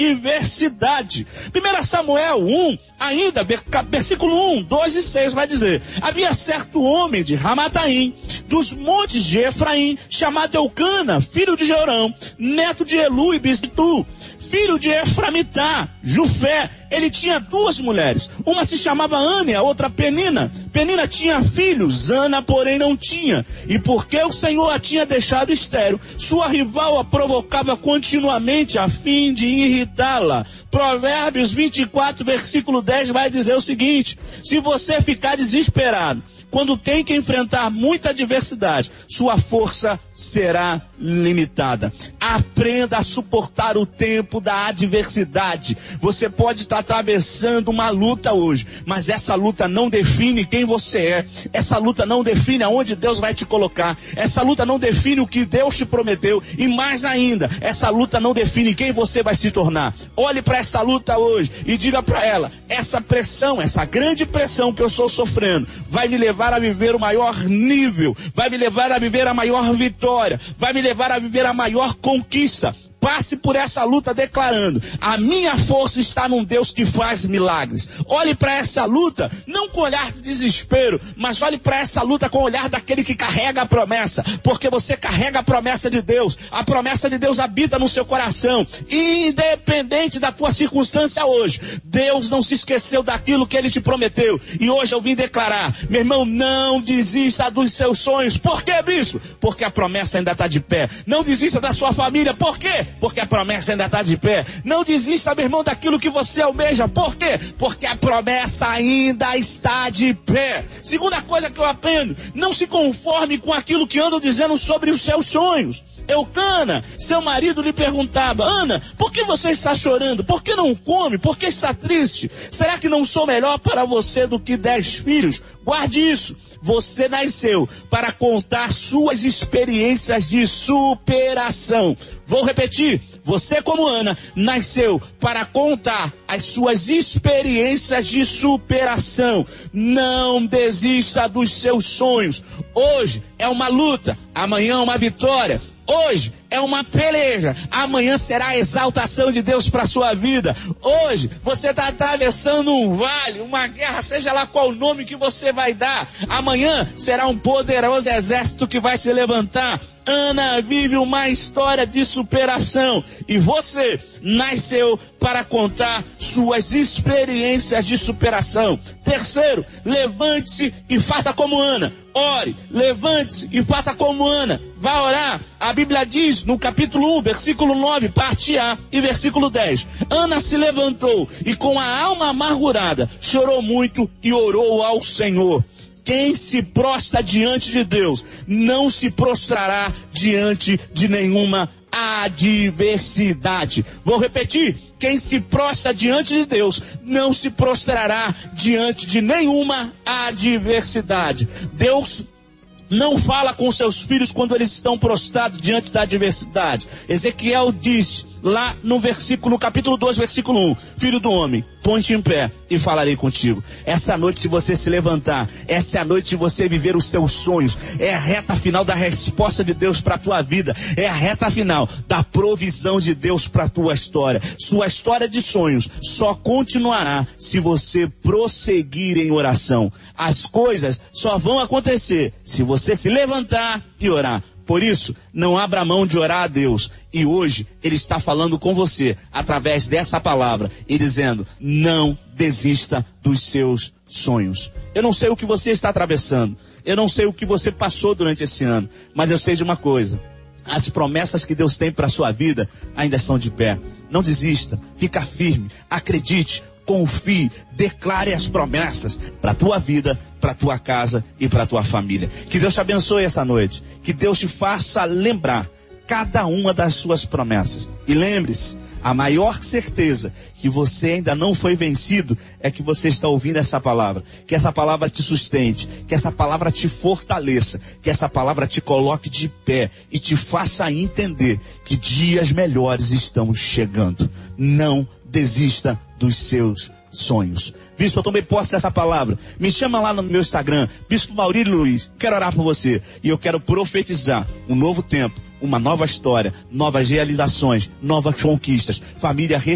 adversidade. 1 Samuel 1, ainda, versículo 1, 2 e 6 vai dizer: havia certo homem de Ramataim, dos montes de Efraim, chamado Eucana, filho de Jorão, neto de Elu e Bistu, filho de Eframitá, Jufé. Ele tinha duas mulheres, uma se chamava Ana e a outra Penina. Penina tinha filhos, Ana porém não tinha, e porque o Senhor a tinha deixado estéril, sua rival a provocava continuamente a fim de irritá-la. Provérbios 24, versículo 10 vai dizer o seguinte: se você ficar desesperado quando tem que enfrentar muita adversidade, sua força será limitada. Aprenda a suportar o tempo da adversidade. Você pode estar atravessando uma luta hoje, mas essa luta não define quem você é. Essa luta não define aonde Deus vai te colocar. Essa luta não define o que Deus te prometeu. E mais ainda, essa luta não define quem você vai se tornar. Olhe para essa luta hoje e diga para ela: essa pressão, essa grande pressão que eu estou sofrendo, vai me levar a viver o maior nível, vai me levar a viver a maior vitória, vai me levar a viver a maior conquista. Passe por essa luta declarando: a minha força está num Deus que faz milagres. Olhe para essa luta, não com olhar de desespero, mas olhe para essa luta com o olhar daquele que carrega a promessa, porque você carrega a promessa de Deus. A promessa de Deus habita no seu coração, independente da tua circunstância hoje. Deus não se esqueceu daquilo que Ele te prometeu, e hoje eu vim declarar: meu irmão, não desista dos seus sonhos. Por quê, bispo? Porque a promessa ainda está de pé. Não desista da sua família. Por quê? Porque a promessa ainda está de pé. Não desista, meu irmão, daquilo que você almeja. Por quê? Porque a promessa ainda está de pé. Segunda coisa que eu aprendo: não se conforme com aquilo que andam dizendo sobre os seus sonhos. Eucana, seu marido, lhe perguntava: Ana, por que você está chorando? Por que não come? Por que está triste? Será que não sou melhor para você do que 10 filhos? Guarde isso. Você nasceu para contar suas experiências de superação. Vou repetir. Você, como Ana, nasceu para contar as suas experiências de superação. Não desista dos seus sonhos. Hoje é uma luta, amanhã é uma vitória. Hoje é uma peleja, amanhã será a exaltação de Deus para a sua vida. Hoje você está atravessando um vale, uma guerra, seja lá qual o nome que você vai dar. Amanhã será um poderoso exército que vai se levantar. Ana vive uma história de superação, e você nasceu para contar suas experiências de superação. Terceiro, levante-se e faça como Ana. Ore, levante-se e faça como Ana. Vá orar. A Bíblia diz no capítulo 1, versículo 9, parte A e versículo 10. Ana se levantou e com a alma amargurada chorou muito e orou ao Senhor. Quem se prostra diante de Deus não se prostrará diante de nenhuma adversidade. Vou repetir: quem se prostra diante de Deus não se prostrará diante de nenhuma adversidade. Deus não fala com seus filhos quando eles estão prostrados diante da adversidade. Ezequiel diz lá no capítulo 2, versículo 1: filho do homem, põe-te em pé e falarei contigo. Essa noite de você se levantar, essa é a noite de você viver os seus sonhos. É a reta final da resposta de Deus para a tua vida. É a reta final da provisão de Deus para a tua história. Sua história de sonhos só continuará se você prosseguir em oração. As coisas só vão acontecer se você se levantar e orar. Por isso, não abra mão de orar a Deus. E hoje Ele está falando com você através dessa palavra e dizendo: não desista dos seus sonhos. Eu não sei o que você está atravessando, eu não sei o que você passou durante esse ano, mas eu sei de uma coisa: as promessas que Deus tem para a sua vida ainda estão de pé. Não desista, fica firme, acredite, confie, declare as promessas para a tua vida, para a tua casa e para a tua família. Que Deus te abençoe essa noite. Que Deus te faça lembrar cada uma das suas promessas. E lembre-se, a maior certeza que você ainda não foi vencido é que você está ouvindo essa palavra. Que essa palavra te sustente, que essa palavra te fortaleça, que essa palavra te coloque de pé e te faça entender que dias melhores estão chegando. Não desista dos seus sonhos. Bispo, eu tomei posse dessa palavra. Me chama lá no meu Instagram, Bispo Maurílio Luiz. Quero orar por você. E eu quero profetizar um novo tempo, uma nova história, novas realizações, novas conquistas. Família